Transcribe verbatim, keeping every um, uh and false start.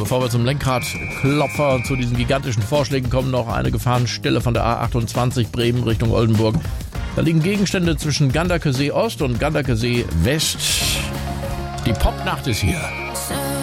Bevor wir zum Lenkradklopfer und zu diesen gigantischen Vorschlägen kommen, noch eine Gefahrenstelle von der A achtundzwanzig Bremen Richtung Oldenburg. Da liegen Gegenstände zwischen Ganderkesee Ost und Ganderkesee West. Die Popnacht ist hier.